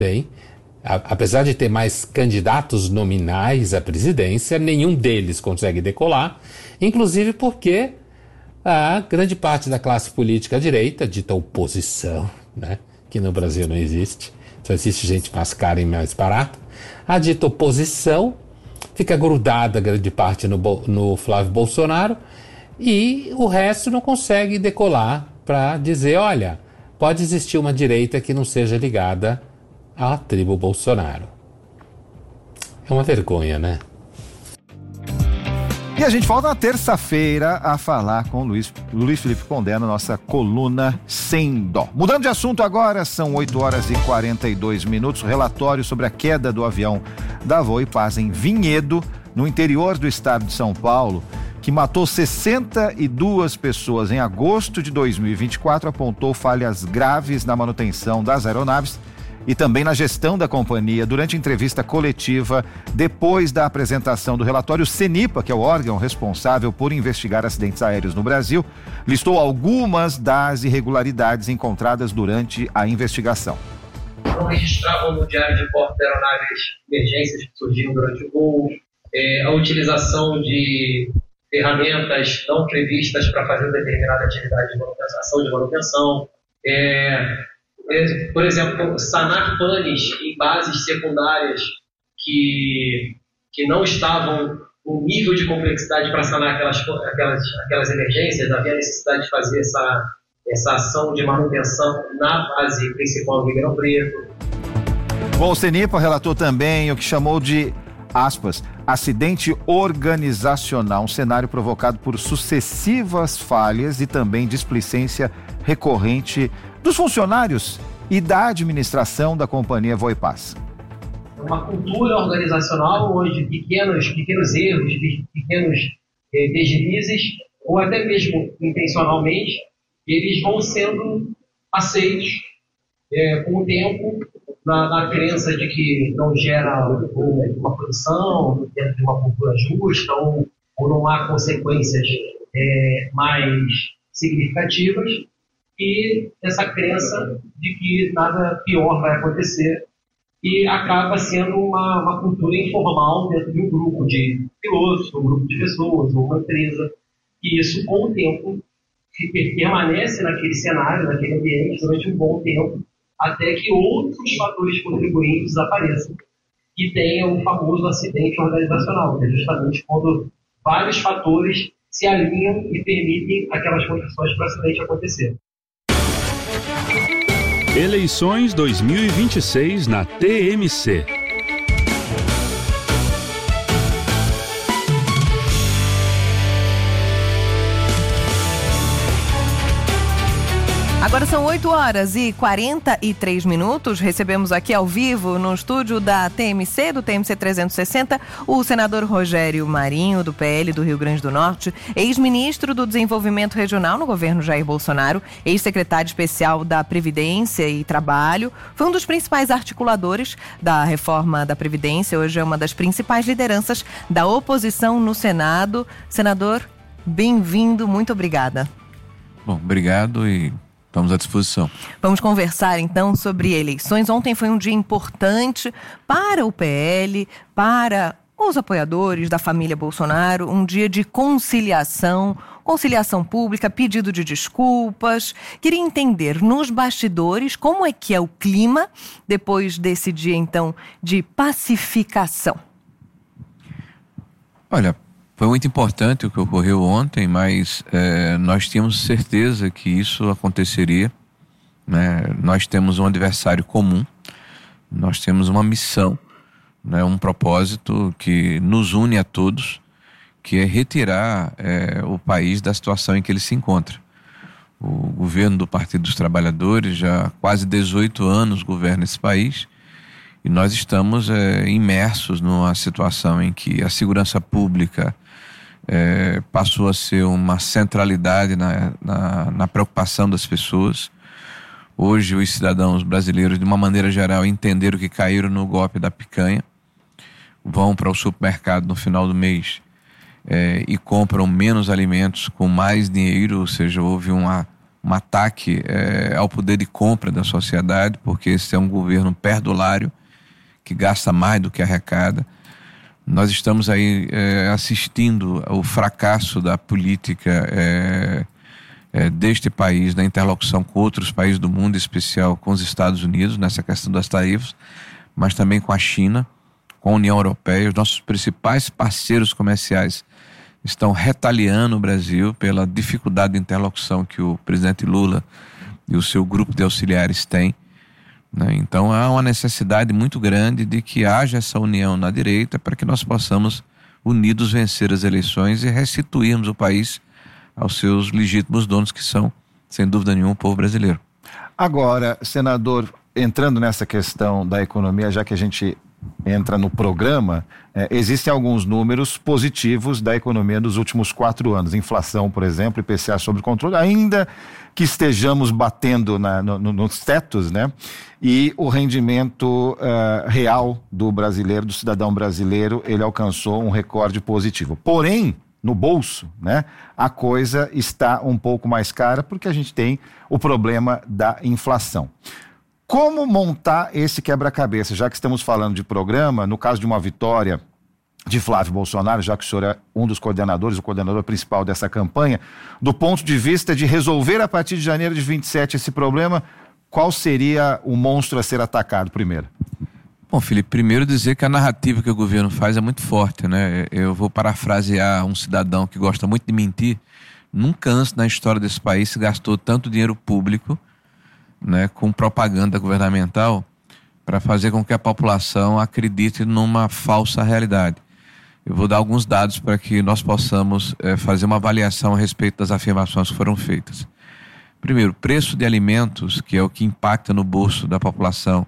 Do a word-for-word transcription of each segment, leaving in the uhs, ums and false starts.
Bem, a, apesar de ter mais candidatos nominais à presidência, nenhum deles consegue decolar, inclusive porque a grande parte da classe política à direita, dita oposição, né, que no Brasil não existe, só existe gente mais cara e mais barata, a dita oposição fica grudada grande parte no, no Flávio Bolsonaro e o resto não consegue decolar para dizer, olha, pode existir uma direita que não seja ligada à tribo Bolsonaro. É uma vergonha, né? E a gente volta na terça-feira a falar com o Luiz, Luiz Felipe Pondé na nossa coluna Sem Dó. Mudando de assunto agora, são oito horas e quarenta e dois minutos. Relatório sobre a queda do avião da Voipaz em Vinhedo, no interior do estado de São Paulo, que matou sessenta e duas pessoas em agosto de dois mil e vinte e quatro, apontou falhas graves na manutenção das aeronaves e também na gestão da companhia. Durante entrevista coletiva, depois da apresentação do relatório, o CENIPA, que é o órgão responsável por investigar acidentes aéreos no Brasil, listou algumas das irregularidades encontradas durante a investigação. Não registravam no diário de bordo de aeronaves emergências que surgiram durante o voo, é, a utilização de ferramentas não previstas para fazer determinada atividade de manutenção, ação de manutenção, é, por exemplo, sanar panes em bases secundárias que, que não estavam no nível de complexidade para sanar aquelas, aquelas, aquelas emergências. Havia necessidade de fazer essa, essa ação de manutenção na base principal do Ribeirão Preto. Bom, o CENIPA relatou também o que chamou de, aspas, acidente organizacional, um cenário provocado por sucessivas falhas e também displicência recorrente dos funcionários e da administração da companhia Voipaz. Uma cultura organizacional onde pequenos, pequenos erros, pequenos eh, deslizes, ou até mesmo intencionalmente, eles vão sendo aceitos eh, com o tempo, na, na crença de que não gera uma produção dentro de uma cultura justa, ou, ou não há consequências eh, mais significativas, e essa crença de que nada pior vai acontecer, e acaba sendo uma, uma cultura informal dentro de um grupo de pilotos, um grupo de pessoas, ou uma empresa, e isso, com o tempo, permanece naquele cenário, naquele ambiente, durante um bom tempo, até que outros fatores contribuintes apareçam e tenha o famoso acidente organizacional, que é justamente quando vários fatores se alinham e permitem aquelas condições para o acidente acontecer. Eleições dois mil e vinte e seis na T M C. Agora são oito horas e quarenta e três minutos. Recebemos aqui ao vivo no estúdio da T M C, do T M C trezentos e sessenta, o senador Rogério Marinho, do P L do Rio Grande do Norte, ex-ministro do Desenvolvimento Regional no governo Jair Bolsonaro, ex-secretário especial da Previdência e Trabalho, foi um dos principais articuladores da reforma da Previdência, hoje é uma das principais lideranças da oposição no Senado. Senador, bem-vindo, muito obrigada. Bom, obrigado e estamos à disposição. Vamos conversar então sobre eleições. Ontem foi um dia importante para o P L, para os apoiadores da família Bolsonaro, um dia de conciliação, conciliação pública, pedido de desculpas. Queria entender nos bastidores como é que é o clima depois desse dia então de pacificação. Olha, foi muito importante o que ocorreu ontem, mas é, nós tínhamos certeza que isso aconteceria, né? Nós temos um adversário comum, nós temos uma missão, né? Um propósito que nos une a todos, que é retirar é, o país da situação em que ele se encontra. O governo do Partido dos Trabalhadores já há quase dezoito anos governa esse país e nós estamos é, imersos numa situação em que a segurança pública É, passou a ser uma centralidade na, na, na preocupação das pessoas. Hoje os cidadãos brasileiros, de uma maneira geral, entenderam que caíram no golpe da picanha, vão para o supermercado no final do mês é, e compram menos alimentos com mais dinheiro, ou seja, houve uma um ataque é, ao poder de compra da sociedade, porque esse é um governo perdulário que gasta mais do que arrecada. Nós estamos aí é, assistindo ao fracasso da política é, é, deste país, na interlocução com outros países do mundo, em especial com os Estados Unidos, nessa questão das tarifas, mas também com a China, com a União Europeia. Os nossos principais parceiros comerciais estão retaliando o Brasil pela dificuldade de interlocução que o presidente Lula e o seu grupo de auxiliares têm, né? Então há uma necessidade muito grande de que haja essa união na direita para que nós possamos unidos vencer as eleições e restituirmos o país aos seus legítimos donos, que são, sem dúvida nenhuma, o povo brasileiro. Agora, senador, entrando nessa questão da economia, já que a gente entra no programa, eh, existem alguns números positivos da economia dos últimos quatro anos. Inflação, por exemplo, I P C A sob controle, ainda que estejamos batendo na, no, no, nos tetos, né? E o rendimento uh, real do brasileiro, do cidadão brasileiro, ele alcançou um recorde positivo. Porém, no bolso, né, a coisa está um pouco mais cara porque a gente tem o problema da inflação. Como montar esse quebra-cabeça? Já que estamos falando de programa, no caso de uma vitória de Flávio Bolsonaro, já que o senhor é um dos coordenadores, o coordenador principal dessa campanha, do ponto de vista de resolver a partir de janeiro de vinte e sete esse problema, qual seria o monstro a ser atacado primeiro? Bom, Felipe, primeiro dizer que a narrativa que o governo faz é muito forte, né? Eu vou parafrasear um cidadão que gosta muito de mentir. Nunca antes na história desse país se gastou tanto dinheiro público, né, com propaganda governamental para fazer com que a população acredite numa falsa realidade. Eu vou dar alguns dados para que nós possamos é, fazer uma avaliação a respeito das afirmações que foram feitas. Primeiro, preço de alimentos, que é o que impacta no bolso da população,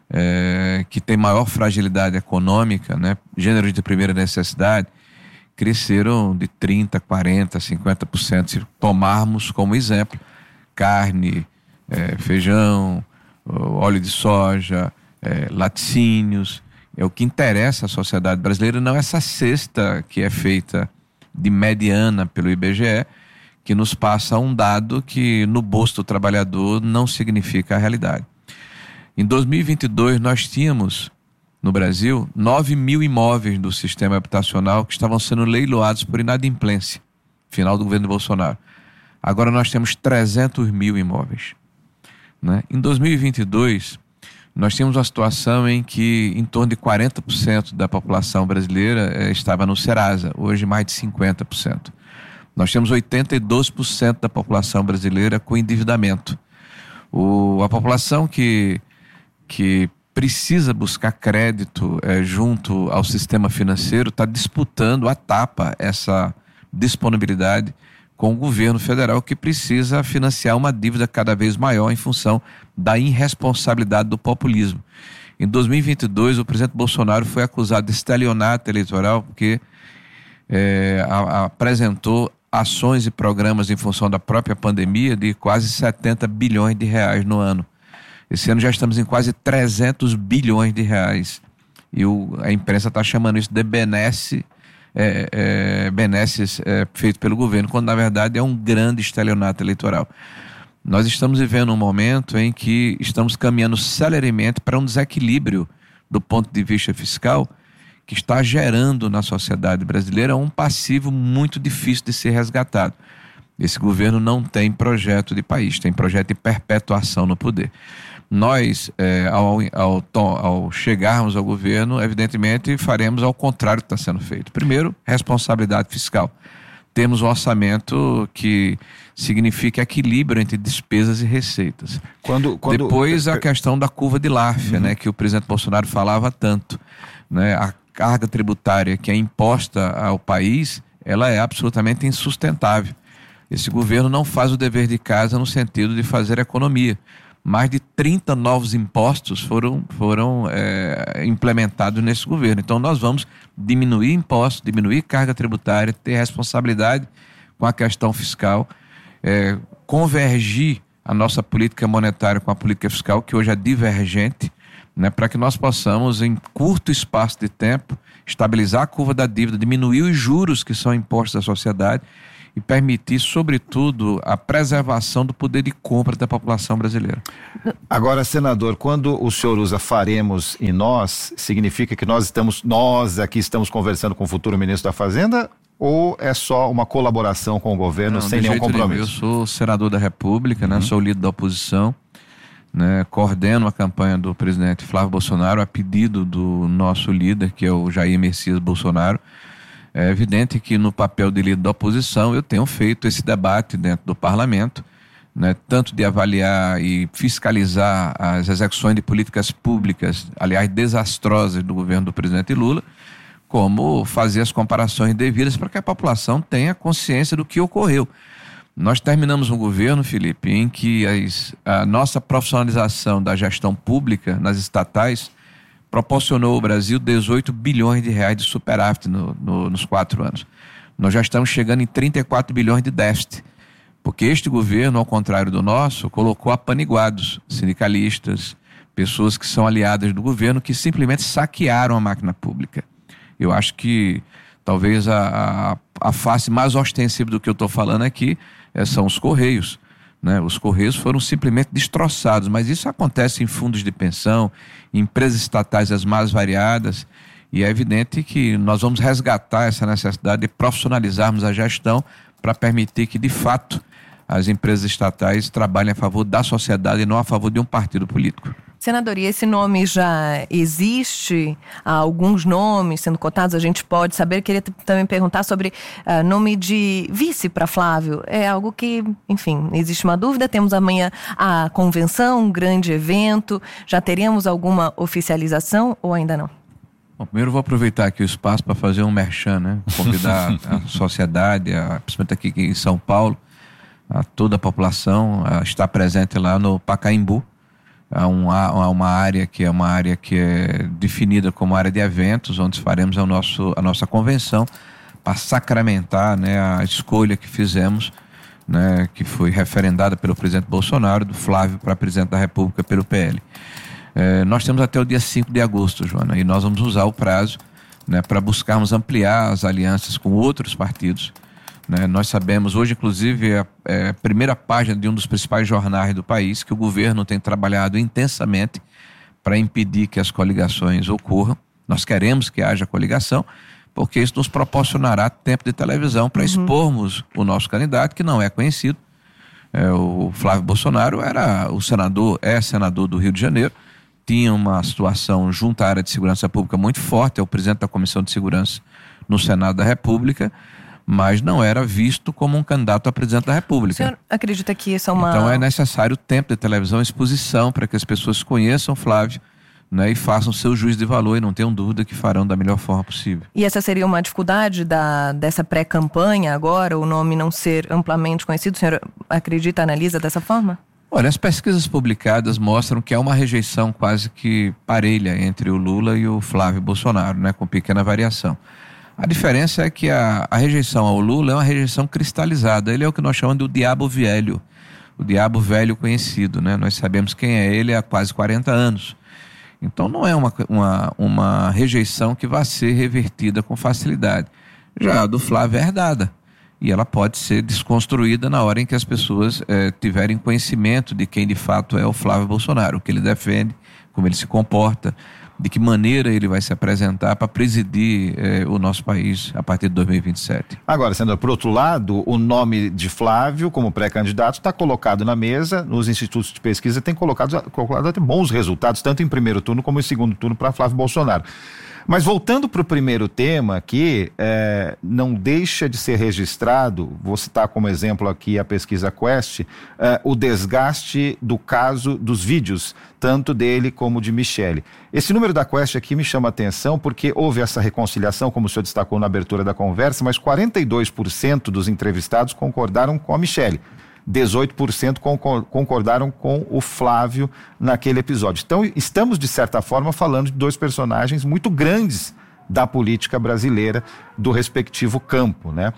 é, que tem maior fragilidade econômica, né, gêneros de primeira necessidade, cresceram de trinta por cento, quarenta por cento, cinquenta por cento, se tomarmos como exemplo carne, É, feijão, óleo de soja, é, laticínios. É o que interessa à sociedade brasileira, não essa cesta que é feita de mediana pelo I B G E, que nos passa um dado que no bolso do trabalhador não significa a realidade. Em dois mil e vinte e dois nós tínhamos no Brasil nove mil imóveis do sistema habitacional que estavam sendo leiloados por inadimplência, final do governo de Bolsonaro. Agora nós temos trezentos mil imóveis. Né? Em dois mil e vinte e dois, nós tínhamos uma situação em que em torno de quarenta por cento da população brasileira eh, estava no Serasa, hoje mais de cinquenta por cento. Nós temos oitenta e dois por cento da população brasileira com endividamento. O, a população que, que precisa buscar crédito eh, junto ao sistema financeiro está disputando a tapa essa disponibilidade com o governo federal, que precisa financiar uma dívida cada vez maior em função da irresponsabilidade do populismo. Em dois mil e vinte e dois, o presidente Bolsonaro foi acusado de estelionato eleitoral porque é, a, a, apresentou ações e programas em função da própria pandemia de quase setenta bilhões de reais no ano. Esse ano já estamos em quase trezentos bilhões de reais. E o, a imprensa está chamando isso de benesse É, é, benesses é, feito pelo governo, quando na verdade é um grande estelionato eleitoral. Nós estamos vivendo um momento em que estamos caminhando celeremente para um desequilíbrio do ponto de vista fiscal que está gerando na sociedade brasileira um passivo muito difícil de ser resgatado. Esse governo não tem projeto de país, tem projeto de perpetuação no poder. Nós, é, ao, ao, ao chegarmos ao governo, evidentemente faremos ao contrário do que está sendo feito. Primeiro, responsabilidade fiscal. Temos um orçamento que significa equilíbrio entre despesas e receitas. Quando, quando... Depois a questão da curva de Laffer, uhum. né, que o presidente Bolsonaro falava tanto. Né, a carga tributária que é imposta ao país, ela é absolutamente insustentável. Esse governo não faz o dever de casa no sentido de fazer economia. Mais de trinta novos impostos foram, foram é, implementados nesse governo. Então nós vamos diminuir impostos, diminuir carga tributária, ter responsabilidade com a questão fiscal, é, convergir a nossa política monetária com a política fiscal, que hoje é divergente, né, para que nós possamos, em curto espaço de tempo, estabilizar a curva da dívida, diminuir os juros que são impostos à sociedade e permitir, sobretudo, a preservação do poder de compra da população brasileira. Agora, senador, quando o senhor usa faremos e nós, significa que nós estamos, nós aqui estamos conversando com o futuro ministro da Fazenda, ou é só uma colaboração com o governo Não, sem nenhum compromisso? Nenhum. Eu sou senador da República, uhum. né, sou líder da oposição, né, coordeno a campanha do presidente Flávio Bolsonaro a pedido do nosso líder, que é o Jair Messias Bolsonaro. É evidente que no papel de líder da oposição eu tenho feito esse debate dentro do parlamento, né, tanto de avaliar e fiscalizar as execuções de políticas públicas, aliás, desastrosas do governo do presidente Lula, como fazer as comparações devidas para que a população tenha consciência do que ocorreu. Nós terminamos um governo, Felipe, em que as, a nossa profissionalização da gestão pública nas estatais proporcionou ao Brasil dezoito bilhões de reais de superávit no, no, nos quatro anos. Nós já estamos chegando em trinta e quatro bilhões de déficit, porque este governo, ao contrário do nosso, colocou apaniguados, sindicalistas, pessoas que são aliadas do governo, que simplesmente saquearam a máquina pública. Eu acho que talvez a, a, a face mais ostensiva do que eu estou falando aqui é, são os Correios. Né? Os Correios foram simplesmente destroçados, mas isso acontece em fundos de pensão, em empresas estatais as mais variadas, e é evidente que nós vamos resgatar essa necessidade de profissionalizarmos a gestão para permitir que, de fato, as empresas estatais trabalhem a favor da sociedade e não a favor de um partido político. Senador, e esse nome já existe? Há alguns nomes sendo cotados, a gente pode saber. Queria também perguntar sobre uh, nome de vice para Flávio. É algo que, enfim, existe uma dúvida. Temos amanhã a convenção, um grande evento. Já teremos alguma oficialização ou ainda não? Bom, primeiro eu vou aproveitar aqui o espaço para fazer um merchan, né? Convidar a sociedade, a, principalmente aqui em São Paulo, a toda a população a estar presente lá no Pacaembu. Há uma, uma área que é uma área que é definida como área de eventos, onde faremos a, nosso, a nossa convenção para sacramentar, né, a escolha que fizemos, né, que foi referendada pelo presidente Bolsonaro, do Flávio para presidente da República pelo P L. É, nós temos até o dia cinco de agosto, Joana, e nós vamos usar o prazo, né, para buscarmos ampliar as alianças com outros partidos. Né, nós sabemos, hoje inclusive é a, é a primeira página de um dos principais jornais do país, que o governo tem trabalhado intensamente para impedir que as coligações ocorram. Nós queremos que haja coligação, porque isso nos proporcionará tempo de televisão para uhum. expormos o nosso candidato, que não é conhecido. É, o Flávio Bolsonaro era o senador, é senador do Rio de Janeiro, tinha uma situação junto à área de segurança pública muito forte, é o presidente da Comissão de Segurança no Senado da República, mas não era visto como um candidato a presidente da República. O senhor acredita que isso é uma... Então é necessário tempo de televisão, exposição, para que as pessoas conheçam Flávio, né, e façam seu juízo de valor, e não tenham dúvida que farão da melhor forma possível. E essa seria uma dificuldade da, dessa pré-campanha agora, o nome não ser amplamente conhecido? O senhor acredita, analisa dessa forma? Olha, as pesquisas publicadas mostram que há uma rejeição quase que parelha entre o Lula e o Flávio Bolsonaro, né, com pequena variação. A diferença é que a, a rejeição ao Lula é uma rejeição cristalizada. Ele é o que nós chamamos do diabo velho, o diabo velho conhecido, né? Nós sabemos quem é ele há quase quarenta anos. Então não é uma, uma, uma rejeição que vai ser revertida com facilidade. Já a do Flávio é herdada, e ela pode ser desconstruída na hora em que as pessoas eh, tiverem conhecimento de quem de fato é o Flávio Bolsonaro, o que ele defende, como ele se comporta, de que maneira ele vai se apresentar para presidir eh, o nosso país a partir de dois mil e vinte e sete. Agora, senador, por outro lado, o nome de Flávio como pré-candidato está colocado na mesa, nos institutos de pesquisa tem colocado, colocado até bons resultados, tanto em primeiro turno como em segundo turno para Flávio Bolsonaro. Mas voltando para o primeiro tema aqui, é, não deixa de ser registrado, vou citar como exemplo aqui a pesquisa Quest, é, o desgaste do caso dos vídeos, tanto dele como de Michele. Esse número da Quest aqui me chama a atenção porque houve essa reconciliação, como o senhor destacou na abertura da conversa, mas quarenta e dois por cento dos entrevistados concordaram com a Michele. dezoito por cento concordaram com o Flávio naquele episódio. Então, estamos, de certa forma, falando de dois personagens muito grandes da política brasileira, do respectivo campo, né?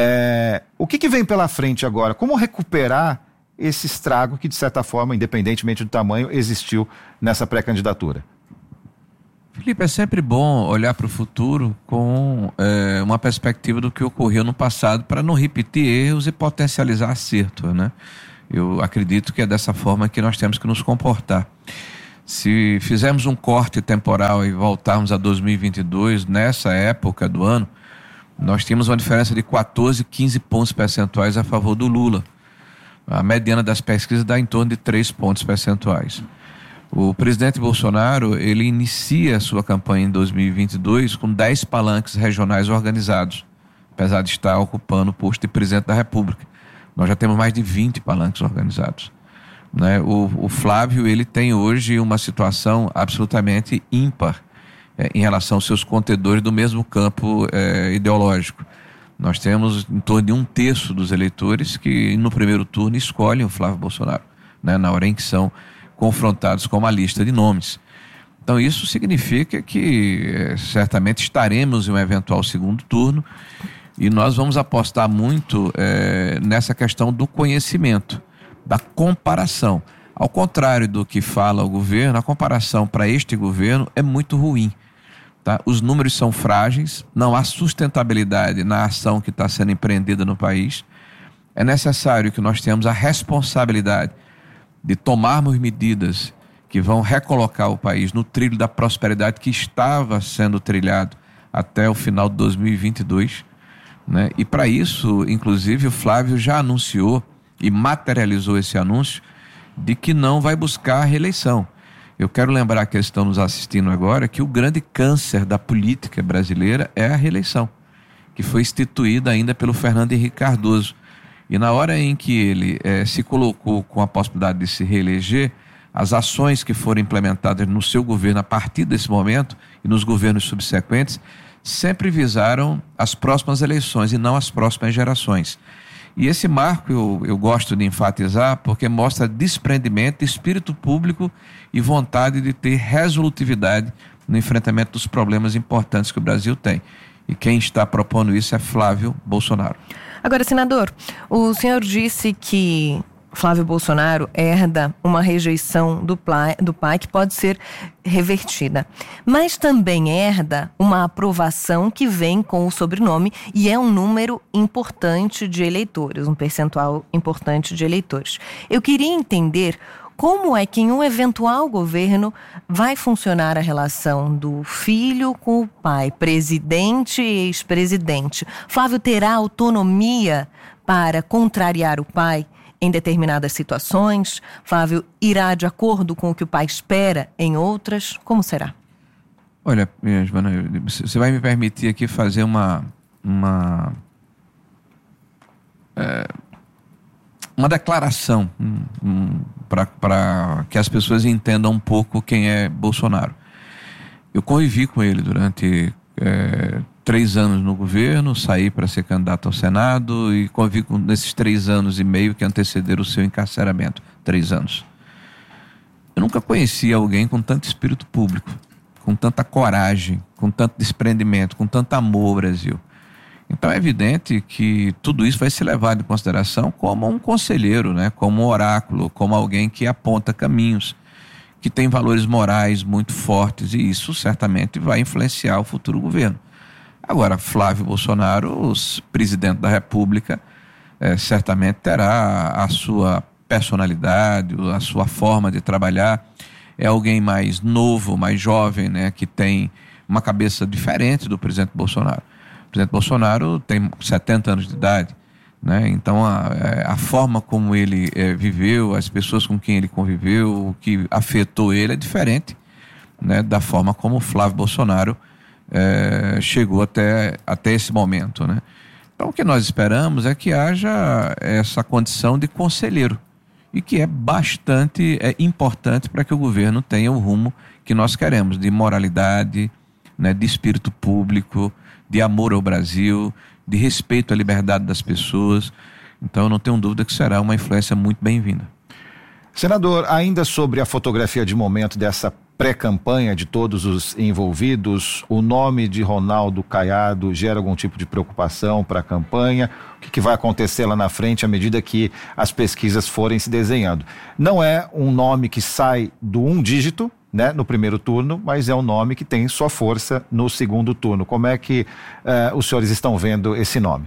É, o que, que vem pela frente agora? Como recuperar esse estrago que, de certa forma, independentemente do tamanho, existiu nessa pré-candidatura? Felipe, é sempre bom olhar para o futuro com é, uma perspectiva do que ocorreu no passado para não repetir erros e potencializar acerto, né? Eu acredito que é dessa forma que nós temos que nos comportar. Se fizermos um corte temporal e voltarmos a dois mil e vinte e dois, nessa época do ano, nós tínhamos uma diferença de quatorze, quinze pontos percentuais a favor do Lula. A mediana das pesquisas dá em torno de três pontos percentuais. O presidente Bolsonaro, ele inicia a sua campanha em dois mil e vinte e dois com dez palanques regionais organizados, apesar de estar ocupando o posto de presidente da República. Nós já temos mais de vinte palanques organizados, né? O, o Flávio, ele tem hoje uma situação absolutamente ímpar é, em relação aos seus contendores do mesmo campo é, ideológico. Nós temos em torno de um terço dos eleitores que no primeiro turno escolhem o Flávio Bolsonaro, né, na hora em que são confrontados com uma lista de nomes. Então isso significa que é, certamente estaremos em um eventual segundo turno e nós vamos apostar muito é, nessa questão do conhecimento, da comparação. Ao contrário do que fala o governo, a comparação para este governo é muito ruim. Tá? Os números são frágeis, não há sustentabilidade na ação que está sendo empreendida no país. É necessário que nós tenhamos a responsabilidade de tomarmos medidas que vão recolocar o país no trilho da prosperidade que estava sendo trilhado até o final de dois mil e vinte e dois, né? E para isso, inclusive, o Flávio já anunciou e materializou esse anúncio de que não vai buscar a reeleição. Eu quero lembrar que eles estão nos assistindo agora que o grande câncer da política brasileira é a reeleição, que foi instituída ainda pelo Fernando Henrique Cardoso. E na hora em que ele eh, se colocou com a possibilidade de se reeleger, as ações que foram implementadas no seu governo a partir desse momento e nos governos subsequentes sempre visaram as próximas eleições e não as próximas gerações. E esse marco eu, eu gosto de enfatizar porque mostra desprendimento, espírito público e vontade de ter resolutividade no enfrentamento dos problemas importantes que o Brasil tem. E quem está propondo isso é Flávio Bolsonaro. Agora, senador, o senhor disse que Flávio Bolsonaro herda uma rejeição do pai, do pai que pode ser revertida, mas também herda uma aprovação que vem com o sobrenome e é um número importante de eleitores, um percentual importante de eleitores. Eu queria entender como é que em um eventual governo vai funcionar a relação do filho com o pai, presidente e ex-presidente. Flávio terá autonomia para contrariar o pai em determinadas situações? Flávio irá de acordo com o que o pai espera em outras? Como será? Olha, Giovana, você vai me permitir aqui fazer uma... uma é, uma declaração um, um, para que as pessoas entendam um pouco quem é Bolsonaro. Eu convivi com ele durante é, três anos no governo, saí para ser candidato ao Senado e convivi com nesses três anos e meio que antecederam o seu encarceramento. Três anos. Eu nunca conheci alguém com tanto espírito público, com tanta coragem, com tanto desprendimento, com tanto amor ao Brasil. Então é evidente que tudo isso vai ser levado em consideração como um conselheiro, né? Como um oráculo, como alguém que aponta caminhos, que tem valores morais muito fortes e isso certamente vai influenciar o futuro governo. Agora, Flávio Bolsonaro, presidente da República, é, certamente terá a sua personalidade, a sua forma de trabalhar. É alguém mais novo, mais jovem, né? Que tem uma cabeça diferente do presidente Bolsonaro. O presidente Bolsonaro tem setenta anos de idade, né? Então a, a forma como ele é, viveu, as pessoas com quem ele conviveu, o que afetou ele é diferente, né, da forma como o Flávio Bolsonaro é, chegou até, até esse momento, né? Então o que nós esperamos é que haja essa condição de conselheiro e que é bastante é, importante para que o governo tenha o rumo que nós queremos, de moralidade, né, de espírito público, de amor ao Brasil, de respeito à liberdade das pessoas. Então eu não tenho dúvida que será uma influência muito bem-vinda. Senador, ainda sobre a fotografia de momento dessa pré-campanha de todos os envolvidos, o nome de Ronaldo Caiado gera algum tipo de preocupação para a campanha? O que, que vai acontecer lá na frente à medida que as pesquisas forem se desenhando? Não é um nome que sai do um dígito, né, no primeiro turno, mas é um nome que tem sua força no segundo turno. Como é que uh, os senhores estão vendo esse nome?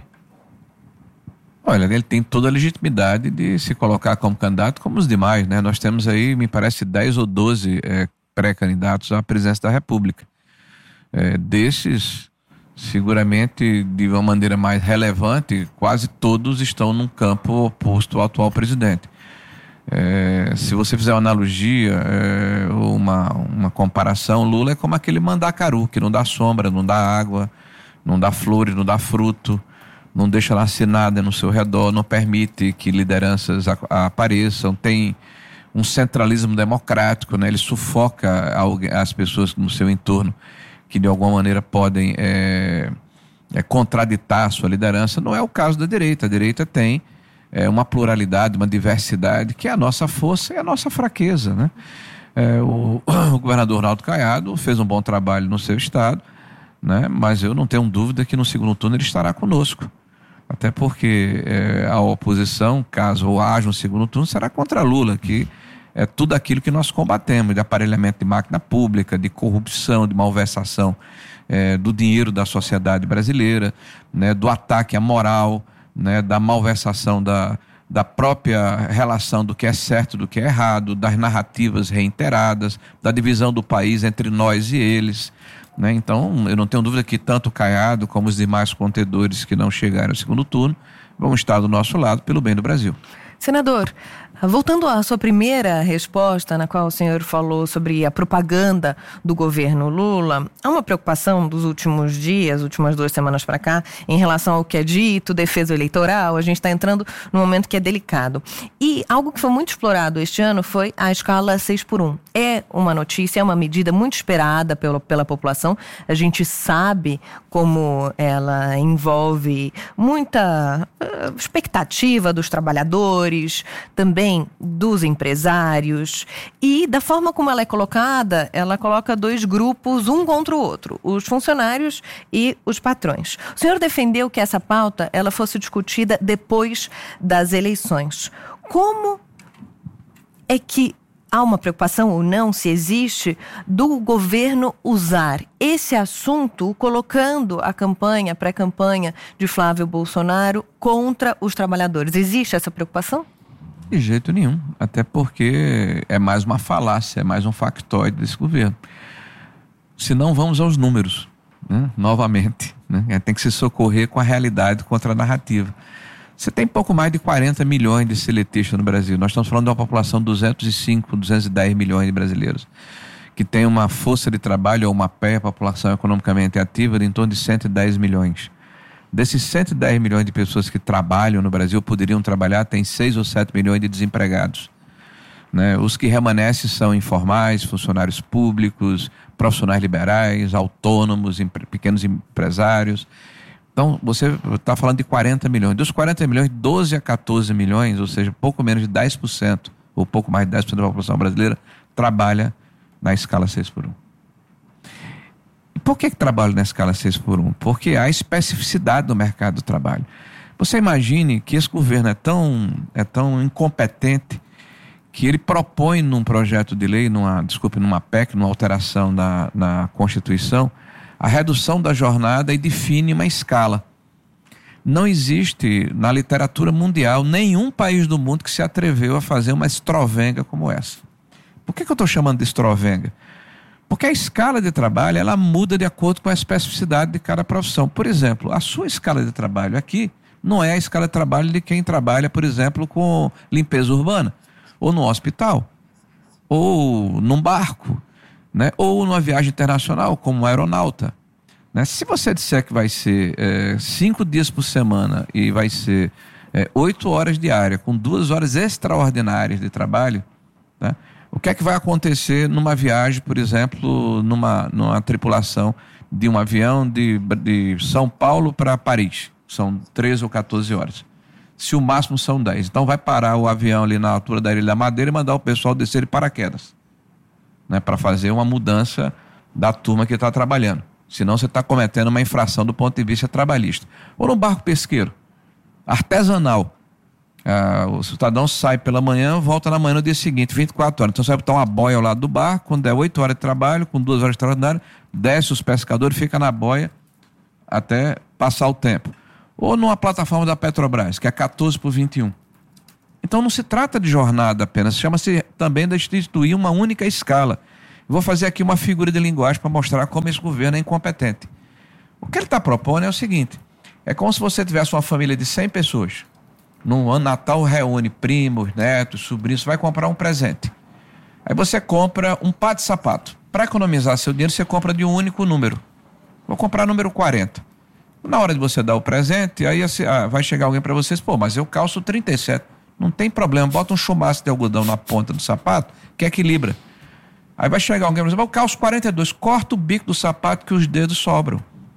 Olha, ele tem toda a legitimidade de se colocar como candidato, como os demais, né? Nós temos aí, me parece, dez ou doze é, pré-candidatos à presidência da República. É, desses, seguramente, de uma maneira mais relevante, quase todos estão num campo oposto ao atual presidente. É, se você fizer uma analogia, é, uma, uma comparação, Lula é como aquele mandacaru, que não dá sombra, não dá água, não dá flores, não dá fruto, não deixa nascer nada no seu redor, não permite que lideranças a, a apareçam, tem um centralismo democrático, né? Ele sufoca as pessoas no seu entorno que de alguma maneira podem é, é, contraditar a sua liderança. Não é o caso da direita. A direita tem é, uma pluralidade, uma diversidade, que é a nossa força e a nossa fraqueza, né? É, o, o governador Ronaldo Caiado fez um bom trabalho no seu estado, né? Mas eu não tenho dúvida que no segundo turno ele estará conosco. Até porque é, a oposição, caso haja um segundo turno, será contra Lula, que é tudo aquilo que nós combatemos, de aparelhamento de máquina pública, de corrupção, de malversação é, do dinheiro da sociedade brasileira, né, do ataque à moral, né, da malversação da, da própria relação do que é certo e do que é errado, das narrativas reiteradas, da divisão do país entre nós e eles. Né? Então, eu não tenho dúvida que tanto o Caiado como os demais contendores que não chegaram ao segundo turno vão estar do nosso lado pelo bem do Brasil. Senador, voltando à sua primeira resposta, na qual o senhor falou sobre a propaganda do governo Lula, há uma preocupação dos últimos dias, últimas duas semanas para cá, em relação ao que é dito, defesa eleitoral. A gente está entrando num momento que é delicado. E algo que foi muito explorado este ano foi a escala seis por um. É uma notícia, é uma medida muito esperada pela, pela população. A gente sabe como ela envolve muita uh, expectativa dos trabalhadores, também dos empresários, e da forma como ela é colocada, ela coloca dois grupos, um contra o outro, os funcionários e os patrões. O senhor defendeu que essa pauta ela fosse discutida depois das eleições. Como é que há uma preocupação ou não, se existe, do governo usar esse assunto colocando a campanha, a pré-campanha de Flávio Bolsonaro contra os trabalhadores? Existe essa preocupação? De jeito nenhum, até porque é mais uma falácia, é mais um factoide desse governo. Se não, vamos aos números, né? Novamente, né? Tem que se socorrer com a realidade contra a narrativa. Você tem pouco mais de quarenta milhões de seletistas no Brasil. Nós estamos falando de uma população de duzentos e cinco, duzentos e dez milhões de brasileiros, que tem uma força de trabalho, ou uma P E, a população economicamente ativa, de em torno de cento e dez milhões. Desses cento e dez milhões de pessoas que trabalham no Brasil, poderiam trabalhar, tem seis ou sete milhões de desempregados. Né? Os que remanescem são informais, funcionários públicos, profissionais liberais, autônomos, empre- pequenos empresários. Então, você está falando de quarenta milhões. Dos quarenta milhões, doze a catorze milhões, ou seja, pouco menos de dez por cento, ou pouco mais de dez por cento da população brasileira, trabalha na escala seis por um. E por que que trabalha na escala seis por um? Porque há especificidade do mercado do trabalho. Você imagine que esse governo é tão, é tão incompetente que ele propõe num projeto de lei, numa, desculpe, numa P E C, numa alteração na, na Constituição, a redução da jornada e define uma escala. Não existe na literatura mundial nenhum país do mundo que se atreveu a fazer uma estrovenga como essa. Por que que eu estou chamando de estrovenga? Porque a escala de trabalho ela muda de acordo com a especificidade de cada profissão. Por exemplo, a sua escala de trabalho aqui não é a escala de trabalho de quem trabalha, por exemplo, com limpeza urbana, ou no hospital, ou num barco, né? Ou numa viagem internacional, como um aeronauta. Né? Se você disser que vai ser é, cinco dias por semana e vai ser é, oito horas diárias, com duas horas extraordinárias de trabalho, né? O que é que vai acontecer numa viagem, por exemplo, numa, numa tripulação de um avião de, de São Paulo para Paris? São treze ou quatorze horas. Se o máximo são dez. Então vai parar o avião ali na altura da Ilha da Madeira e mandar o pessoal descer de paraquedas, né, para fazer uma mudança da turma que está trabalhando. Senão você está cometendo uma infração do ponto de vista trabalhista. Ou no barco pesqueiro, artesanal, Ah, o cidadão sai pela manhã, volta na manhã no dia seguinte, vinte e quatro horas. Então você vai botar uma boia ao lado do bar, quando der oito horas de trabalho, com duas horas de trabalho, desce os pescadores, fica na boia até passar o tempo. Ou numa plataforma da Petrobras, que é quatorze por vinte e um. Então não se trata de jornada apenas, chama-se também de instituir uma única escala. Vou fazer aqui uma figura de linguagem para mostrar como esse governo é incompetente. O que ele está propondo é o seguinte: é como se você tivesse uma família de cem pessoas. No ano Natal reúne primos, netos, sobrinhos, você vai comprar um presente. Aí você compra um par de sapato. Para economizar seu dinheiro, você compra de um único número. Vou comprar número quarenta. Na hora de você dar o presente, aí ah, vai chegar alguém para vocês, pô, mas eu calço trinta e sete. Não tem problema, bota um chumaço de algodão na ponta do sapato, que equilibra. Aí vai chegar alguém para vocês, eu calço quarenta e dois, corta o bico do sapato que os dedos sobram.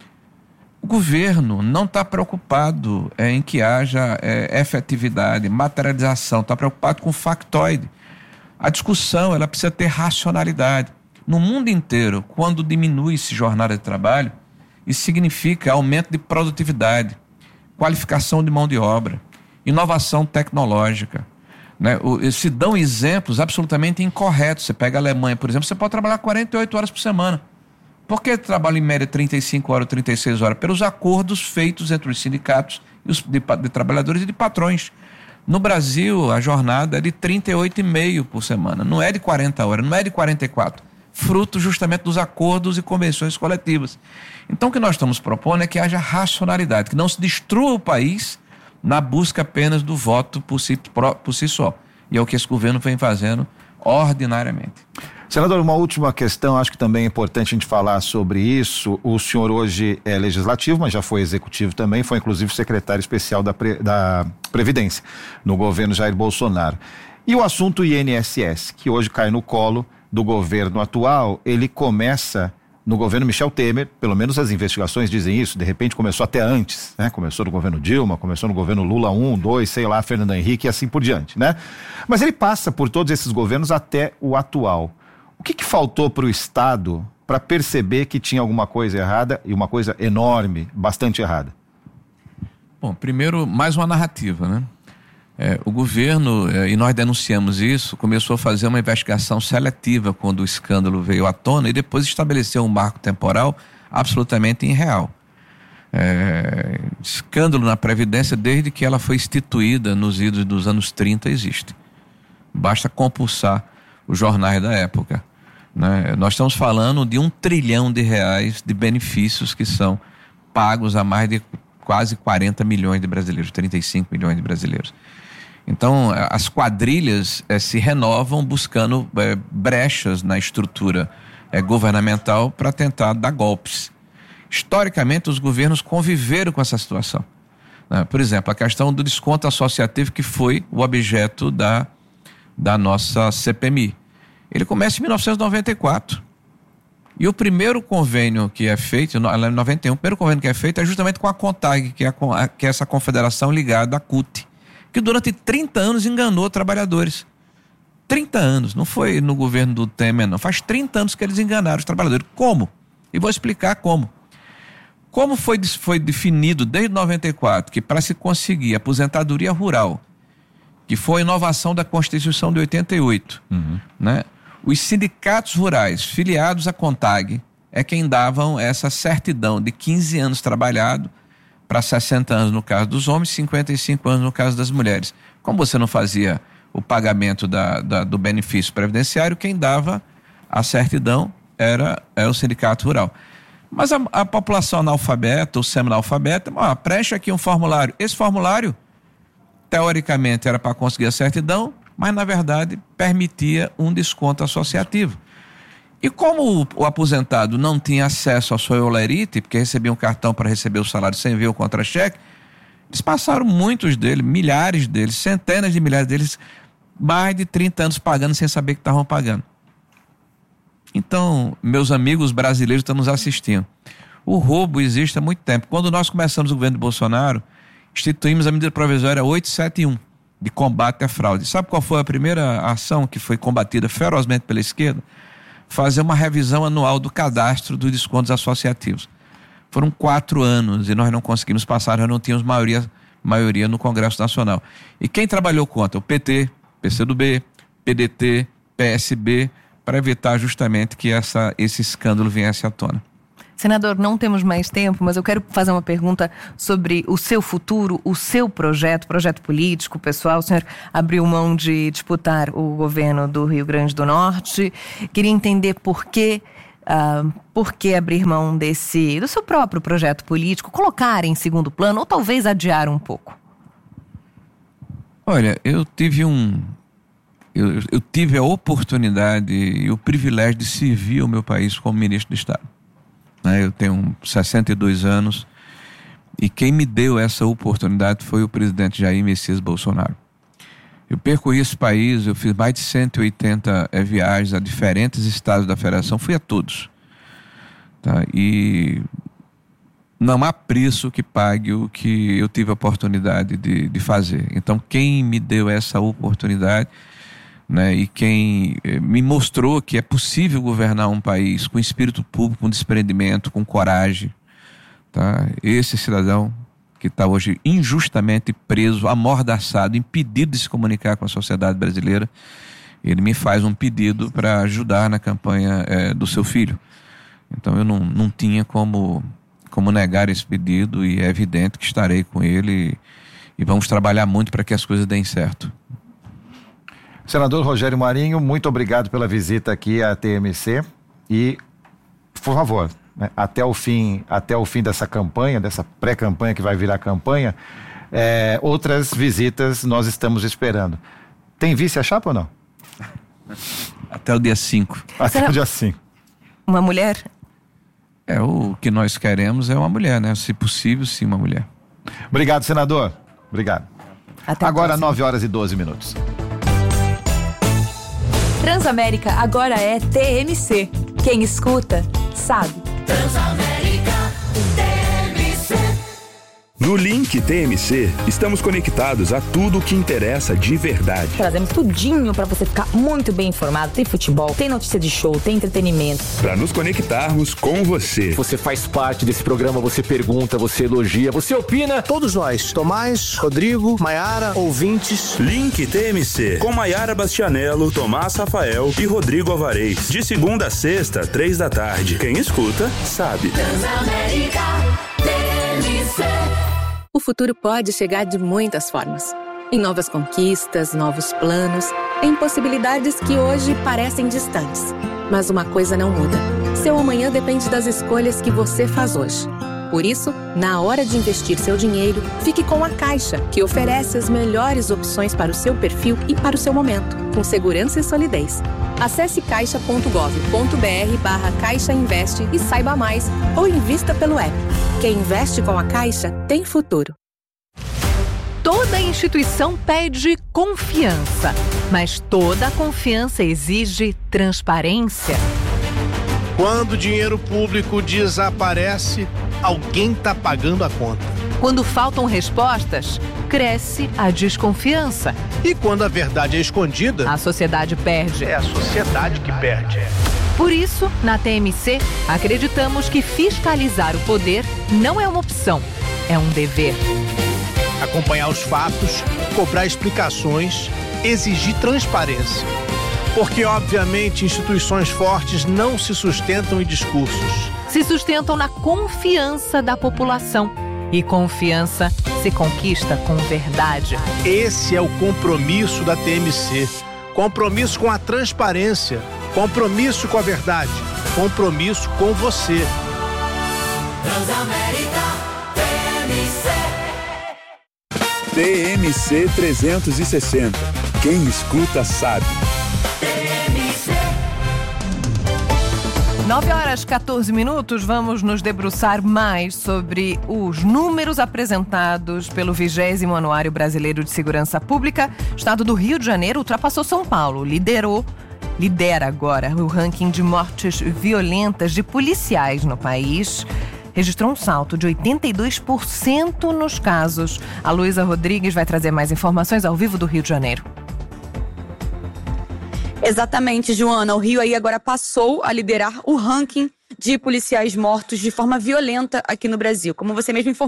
O governo não está preocupado é, em que haja é, efetividade, materialização, está preocupado com o factoide. A discussão ela precisa ter racionalidade. No mundo inteiro, quando diminui-se jornada de trabalho, isso significa aumento de produtividade, qualificação de mão de obra, inovação tecnológica. Né? O, se dão exemplos absolutamente incorretos. Você pega a Alemanha, por exemplo, você pode trabalhar quarenta e oito horas por semana. Por que trabalha em média trinta e cinco horas, trinta e seis horas? Pelos acordos feitos entre os sindicatos e os de, de trabalhadores e de patrões. No Brasil, a jornada é de trinta e oito e meio por semana, não é de quarenta horas, não é de quarenta e quatro. Fruto justamente dos acordos e convenções coletivas. Então o que nós estamos propondo é que haja racionalidade, que não se destrua o país na busca apenas do voto por si, por si só. E é o que esse governo vem fazendo ordinariamente. Senador, uma última questão, acho que também é importante a gente falar sobre isso. O senhor hoje é legislativo, mas já foi executivo também, foi inclusive secretário especial da, Pre, da Previdência no governo Jair Bolsonaro. E o assunto I N S S, que hoje cai no colo do governo atual, ele começa no governo Michel Temer, pelo menos as investigações dizem isso, de repente começou até antes, né? Começou no governo Dilma, começou no governo Lula um, dois, sei lá, Fernando Henrique e assim por diante, né? Mas ele passa por todos esses governos até o atual. O que que faltou para o Estado para perceber que tinha alguma coisa errada e uma coisa enorme, bastante errada? Bom, primeiro, mais uma narrativa, né? É, o governo, é, e nós denunciamos isso, começou a fazer uma investigação seletiva quando o escândalo veio à tona e depois estabeleceu um marco temporal absolutamente irreal. É, escândalo na Previdência, desde que ela foi instituída nos idos dos anos trinta, existe. Basta compulsar os jornais da época. Né? Nós estamos falando de um trilhão de reais de benefícios que são pagos a mais de quase quarenta milhões de brasileiros, trinta e cinco milhões de brasileiros. Então, as quadrilhas eh, se renovam buscando eh, brechas na estrutura eh, governamental para tentar dar golpes. Historicamente, os governos conviveram com essa situação. Né? Por exemplo, a questão do desconto associativo, que foi o objeto da, da nossa C P M I. Ele começa em mil novecentos e noventa e quatro. E o primeiro convênio que é feito, em noventa e um, o primeiro convênio que é feito é justamente com a CONTAG, que é, a, que é essa confederação ligada à C U T, que durante trinta anos enganou trabalhadores. trinta anos, não foi no governo do Temer, não. Faz trinta anos que eles enganaram os trabalhadores. Como? E vou explicar como. Como foi, foi definido desde noventa e quatro que para se conseguir aposentadoria rural, que foi a inovação da Constituição de oitenta e oito, uhum. né? Os sindicatos rurais filiados à CONTAG é quem davam essa certidão de quinze anos trabalhado para sessenta anos no caso dos homens, cinquenta e cinco anos no caso das mulheres. Como você não fazia o pagamento da, da, do benefício previdenciário, quem dava a certidão era, era o sindicato rural. Mas a, a população analfabeta ou semi-analfabeta, ah, preenche aqui um formulário. Esse formulário, teoricamente, era para conseguir a certidão, mas na verdade permitia um desconto associativo. E como o, o aposentado não tinha acesso ao seu Olerite, porque recebia um cartão para receber o salário sem ver o contra-cheque, eles passaram, muitos deles, milhares deles, centenas de milhares deles, mais de trinta anos pagando sem saber que estavam pagando. Então, meus amigos brasileiros estão nos assistindo. O roubo existe há muito tempo. Quando nós começamos o governo de Bolsonaro, instituímos a medida provisória oitocentos e setenta e um, de combate à fraude. Sabe qual foi a primeira ação que foi combatida ferozmente pela esquerda? Fazer uma revisão anual do cadastro dos descontos associativos. Foram quatro anos e nós não conseguimos passar, nós não tínhamos maioria, maioria no Congresso Nacional. E quem trabalhou contra? O P T, P C do B, P D T, P S B, para evitar justamente que essa, esse escândalo viesse à tona. Senador, não temos mais tempo, mas eu quero fazer uma pergunta sobre o seu futuro, o seu projeto, projeto político, pessoal. O senhor abriu mão de disputar o governo do Rio Grande do Norte. Queria entender por que, uh, por que abrir mão desse, do seu próprio projeto político, colocar em segundo plano ou talvez adiar um pouco. Olha, eu tive um... Eu, eu tive a oportunidade e o privilégio de servir o meu país como ministro do Estado. Eu tenho sessenta e dois anos e quem me deu essa oportunidade foi o presidente Jair Messias Bolsonaro. Eu percorri esse país, eu fiz mais de cento e oitenta é, viagens a diferentes estados da federação, fui a todos. Tá? E não há preço que pague o que eu tive a oportunidade de, de fazer. Então quem me deu essa oportunidade, né, e quem eh, me mostrou que é possível governar um país com espírito público, com desprendimento, com coragem, tá? Esse cidadão que está hoje injustamente preso, amordaçado, impedido de se comunicar com a sociedade brasileira, ele me faz um pedido para ajudar na campanha eh, do seu filho. Então eu não, não tinha como, como negar esse pedido e é evidente que estarei com ele e, e vamos trabalhar muito para que as coisas deem certo. Senador Rogério Marinho, muito obrigado pela visita aqui à T M C e, por favor, né, até o fim, até o fim dessa campanha, dessa pré-campanha que vai virar campanha, é, outras visitas nós estamos esperando. Tem vice a chapa ou não? Até o dia cinco. Até Será o dia cinco. Uma mulher? É, o que nós queremos é uma mulher, né? Se possível, sim, uma mulher. Obrigado, senador. Obrigado. Até a Agora, próxima. nove horas e doze minutos. Transamérica agora é T M C. Quem escuta, sabe. Transamérica T M C. No Link T M C, estamos conectados a tudo o que interessa de verdade. Trazemos tudinho pra você ficar muito bem informado. Tem futebol, tem notícia de show, tem entretenimento. Para nos conectarmos com você. Você faz parte desse programa, você pergunta, você elogia, você opina. Todos nós, Tomás, Rodrigo, Maiara, ouvintes. Link T M C, com Maiara Bastianello, Tomás Rafael e Rodrigo Alvarez. De segunda a sexta, três da tarde. Quem escuta, sabe. Transamérica T M C. O futuro pode chegar de muitas formas. Em novas conquistas, novos planos, em possibilidades que hoje parecem distantes. Mas uma coisa não muda. Seu amanhã depende das escolhas que você faz hoje. Por isso, na hora de investir seu dinheiro, fique com a Caixa, que oferece as melhores opções para o seu perfil e para o seu momento, com segurança e solidez. Acesse caixa ponto gov ponto br barra Caixa Investe e saiba mais, ou invista pelo app. Quem investe com a Caixa tem futuro. Toda instituição pede confiança, mas toda confiança exige transparência. Quando o dinheiro público desaparece, alguém está pagando a conta. Quando faltam respostas, cresce a desconfiança. E quando a verdade é escondida, a sociedade perde. É a sociedade que perde. Por isso, na T M C, acreditamos que fiscalizar o poder não é uma opção, é um dever. Acompanhar os fatos, cobrar explicações, exigir transparência. Porque, obviamente, instituições fortes não se sustentam em discursos. Se sustentam na confiança da população. E confiança se conquista com verdade. Esse é o compromisso da T M C. Compromisso com a transparência. Compromisso com a verdade. Compromisso com você. Transamérica T M C. T M C trezentos e sessenta. Quem escuta sabe. nove horas e quatorze minutos, vamos nos debruçar mais sobre os números apresentados pelo vigésimo Anuário Brasileiro de Segurança Pública. O estado do Rio de Janeiro ultrapassou São Paulo, liderou, lidera agora o ranking de mortes violentas de policiais no país. Registrou um salto de oitenta e dois por cento nos casos. A Luísa Rodrigues vai trazer mais informações ao vivo do Rio de Janeiro. Exatamente, Joana. O Rio aí agora passou a liderar o ranking de policiais mortos de forma violenta aqui no Brasil. Como você mesmo informou,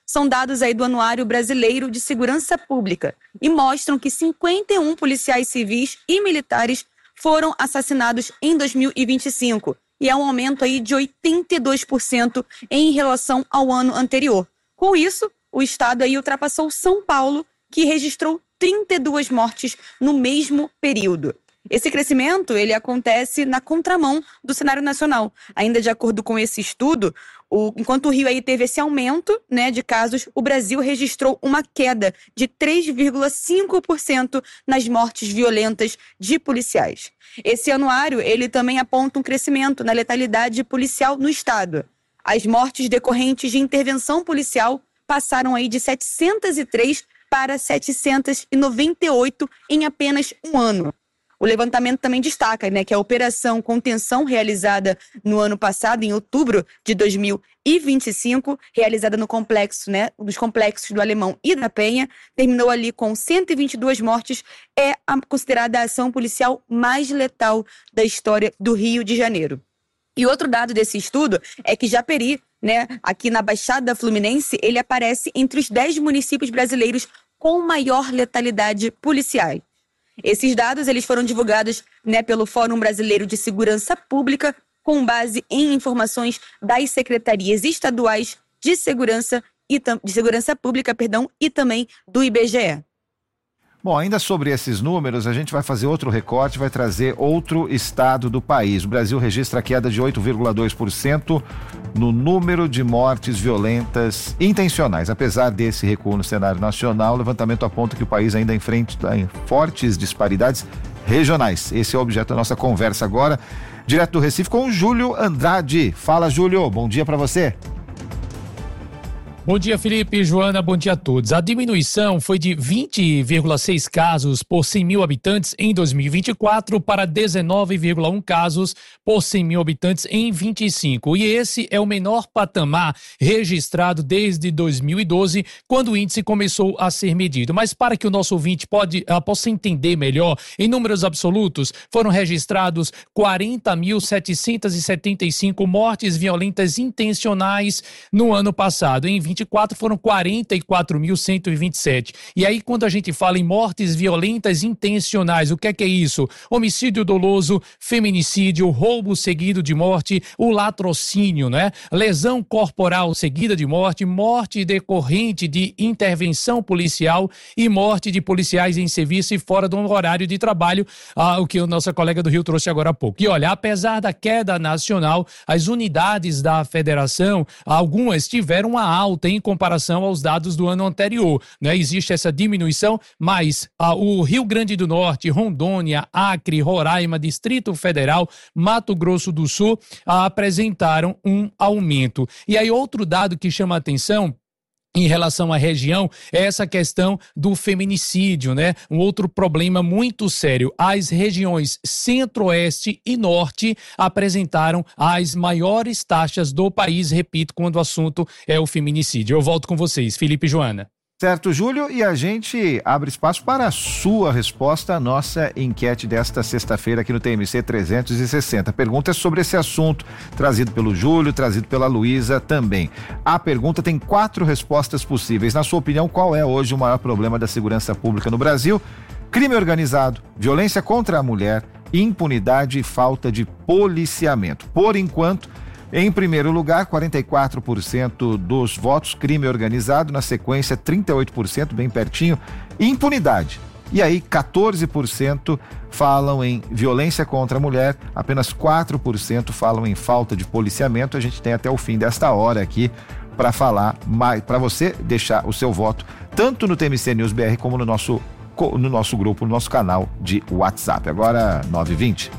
são dados aí do Anuário Brasileiro de Segurança Pública e mostram que cinquenta e um policiais civis e militares foram assassinados em dois mil e vinte e cinco. E é um aumento aí de oitenta e dois por cento em relação ao ano anterior. Com isso, o estado aí ultrapassou São Paulo, que registrou trinta e duas mortes no mesmo período. Esse crescimento ele acontece na contramão do cenário nacional. Ainda de acordo com esse estudo, o, enquanto o Rio aí teve esse aumento, né, de casos, o Brasil registrou uma queda de três vírgula cinco por cento nas mortes violentas de policiais. Esse anuário ele também aponta um crescimento na letalidade policial no estado. As mortes decorrentes de intervenção policial passaram aí de setecentos e três para setecentos e noventa e oito em apenas um ano. O levantamento também destaca, né, que a operação contenção realizada no ano passado, em outubro de dois mil e vinte e cinco, realizada no complexo, né, nos complexos do Alemão e da Penha, terminou ali com cento e vinte e duas mortes, é a, considerada a ação policial mais letal da história do Rio de Janeiro. E outro dado desse estudo é que Japeri, né, aqui na Baixada Fluminense, ele aparece entre os dez municípios brasileiros com maior letalidade policial. Esses dados eles foram divulgados, né, pelo Fórum Brasileiro de Segurança Pública, com base em informações das secretarias estaduais de segurança, e de segurança pública, perdão, e também do I B G E. Bom, ainda sobre esses números, a gente vai fazer outro recorte, vai trazer outro estado do país. O Brasil registra queda de oito vírgula dois por cento no número de mortes violentas intencionais. Apesar desse recuo no cenário nacional, o levantamento aponta que o país ainda enfrenta em fortes disparidades regionais. Esse é o objeto da nossa conversa agora, direto do Recife, com o Júlio Andrade. Fala, Júlio, bom dia para você. Bom dia, Felipe e Joana, bom dia a todos. A diminuição foi de vinte vírgula seis casos por cem mil habitantes em dois mil e vinte e quatro para dezenove vírgula um casos por cem mil habitantes em vinte e cinco. E esse é o menor patamar registrado desde dois mil e doze, quando o índice começou a ser medido. Mas para que o nosso ouvinte pode, uh, possa entender melhor, em números absolutos, foram registrados quarenta mil setecentos e setenta e cinco mortes violentas intencionais no ano passado. Em vinte e quatro foram quarenta e quatro mil cento e vinte e sete. E aí, quando a gente fala em mortes violentas intencionais, o que é que é isso? Homicídio doloso, feminicídio, roubo seguido de morte, o latrocínio, né? Lesão corporal seguida de morte, morte decorrente de intervenção policial e morte de policiais em serviço e fora do horário de trabalho, ah, o que o nosso colega do Rio trouxe agora há pouco. E olha, apesar da queda nacional, as unidades da federação, algumas tiveram uma alta em comparação aos dados do ano anterior, né? Existe essa diminuição, mas ah, o Rio Grande do Norte, Rondônia, Acre, Roraima, Distrito Federal, Mato Grosso do Sul ah, apresentaram um aumento. E aí outro dado que chama a atenção em relação à região é essa questão do feminicídio, né? Um outro problema muito sério. As regiões centro-oeste e norte apresentaram as maiores taxas do país, repito, quando o assunto é o feminicídio. Eu volto com vocês, Felipe e Joana. Certo, Júlio, e a gente abre espaço para a sua resposta à nossa enquete desta sexta-feira aqui no T M C trezentos e sessenta. A pergunta é sobre esse assunto, trazido pelo Júlio, trazido pela Luísa também. A pergunta tem quatro respostas possíveis. Na sua opinião, qual é hoje o maior problema da segurança pública no Brasil? Crime organizado, violência contra a mulher, impunidade e falta de policiamento. Por enquanto, em primeiro lugar, quarenta e quatro por cento dos votos, crime organizado, na sequência trinta e oito por cento, bem pertinho, impunidade. E aí quatorze por cento falam em violência contra a mulher, apenas quatro por cento falam em falta de policiamento. A gente tem até o fim desta hora aqui para falar, para você deixar o seu voto, tanto no T M C News B R como no nosso, no nosso grupo, no nosso canal de WhatsApp. Agora, nove e vinte.